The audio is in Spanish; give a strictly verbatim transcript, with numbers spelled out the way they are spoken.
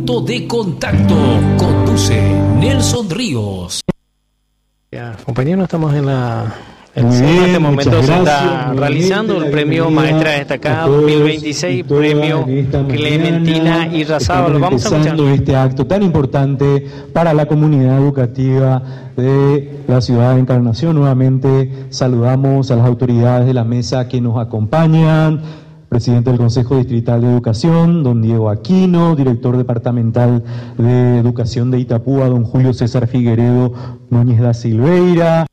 Punto de Contacto. Conduce Nelson Ríos. Ya, compañeros, estamos en la... En Bien, este momento se está gracias. realizando el premio Maestra Destacada dos mil veintiséis, premio Clementina Irrazábal. Vamos a escuchar este acto tan importante para la comunidad educativa de la ciudad de Encarnación. Nuevamente saludamos a las autoridades de la mesa que nos acompañan. Presidente del Consejo Distrital de Educación, don Diego Aquino, director departamental de Educación de Itapúa, don Julio César Figueredo Núñez da Silveira,